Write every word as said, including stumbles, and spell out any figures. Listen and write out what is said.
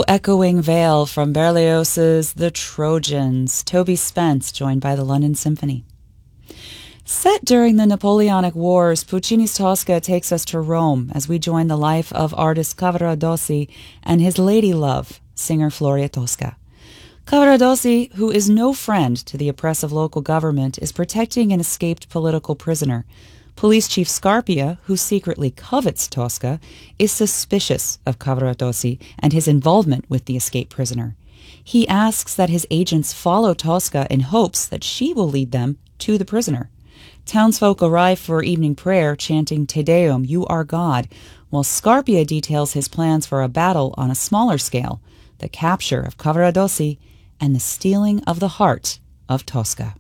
echoing veil from Berlioz's The Trojans, Toby Spence, joined by the London Symphony. Set during the Napoleonic Wars, Puccini's Tosca takes us to Rome as we join the life of artist Cavaradossi and his lady love, singer Floria Tosca. Cavaradossi, who is no friend to the oppressive local government, is protecting an escaped political prisoner. Police Chief Scarpia, who secretly covets Tosca, is suspicious of Cavaradossi and his involvement with the escaped prisoner. He asks that his agents follow Tosca in hopes that she will lead them to the prisoner. Townsfolk arrive for evening prayer, chanting Te Deum, You Are God, while Scarpia details his plans for a battle on a smaller scale, the capture of Cavaradossi and the stealing of the heart of Tosca.